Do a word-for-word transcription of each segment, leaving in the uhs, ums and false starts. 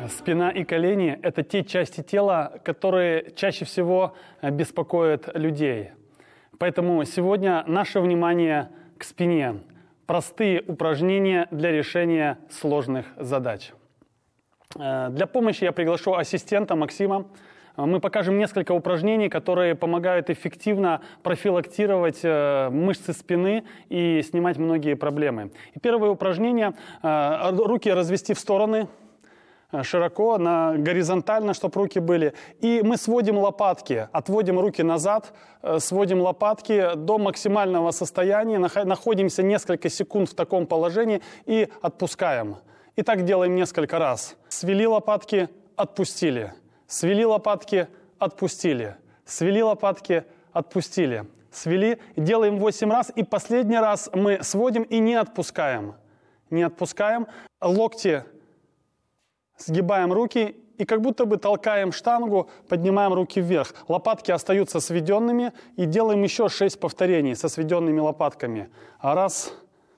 Спина и колени – это те части тела, которые чаще всего беспокоят людей. Поэтому сегодня наше внимание к спине. Простые упражнения для решения сложных задач. Для помощи я приглашу ассистента Максима. Мы покажем несколько упражнений, которые помогают эффективно профилактировать мышцы спины и снимать многие проблемы. И первое упражнение – руки развести в стороны, широко, на, горизонтально, чтобы руки были. И мы сводим лопатки, отводим руки назад, сводим лопатки до максимального состояния, находимся несколько секунд в таком положении и отпускаем. И так делаем несколько раз. Свели лопатки, отпустили. Свели лопатки, отпустили. Свели лопатки, отпустили. Свели, делаем восемь раз. И последний раз мы сводим и не отпускаем. Не отпускаем. Локти сгибаем руки и как будто бы толкаем штангу, поднимаем руки вверх. Лопатки остаются сведенными и делаем еще шесть повторений со сведенными лопатками. Раз,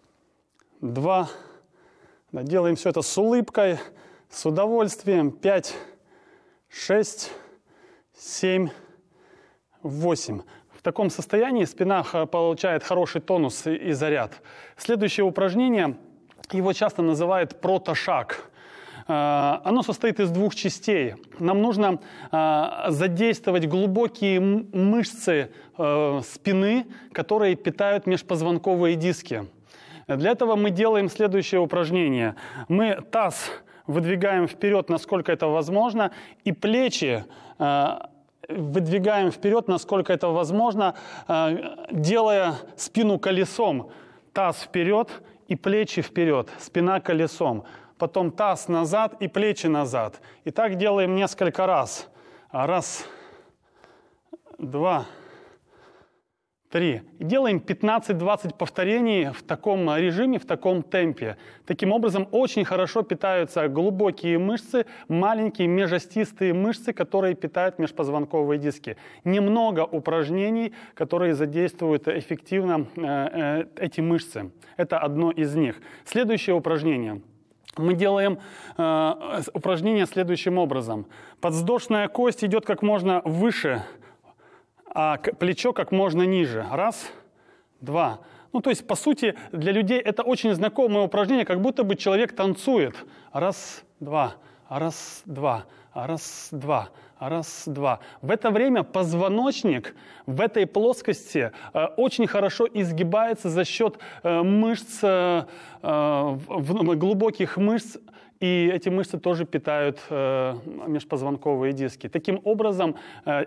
два, да, делаем все это с улыбкой, с удовольствием. Пять, шесть, семь, восемь. В таком состоянии спина получает хороший тонус и заряд. Следующее упражнение, его часто называют протошаг. Оно состоит из двух частей. Нам нужно задействовать глубокие мышцы спины, которые питают межпозвонковые диски. Для этого мы делаем следующее упражнение. Мы таз выдвигаем вперед, насколько это возможно, и плечи выдвигаем вперед, насколько это возможно, делая спину колесом. Таз вперед и плечи вперед, спина колесом. Потом таз назад и плечи назад. И так делаем несколько раз. Раз, два, три. И делаем пятнадцать-двадцать повторений в таком режиме, в таком темпе. Таким образом, очень хорошо питаются глубокие мышцы, маленькие межостистые мышцы, которые питают межпозвонковые диски. Немного упражнений, которые задействуют эффективно э, э, эти мышцы. Это одно из них. Следующее упражнение. Мы делаем э, упражнение следующим образом. Подвздошная кость идет как можно выше, а плечо как можно ниже. Раз, два. Ну, то есть, по сути, для людей это очень знакомое упражнение, как будто бы человек танцует. Раз, два, раз, два, раз, два, раз, два. В это время позвоночник в этой плоскости э, очень хорошо изгибается за счет э, мышц, э, э, глубоких мышц, и эти мышцы тоже питают э, межпозвонковые диски. Таким образом, э,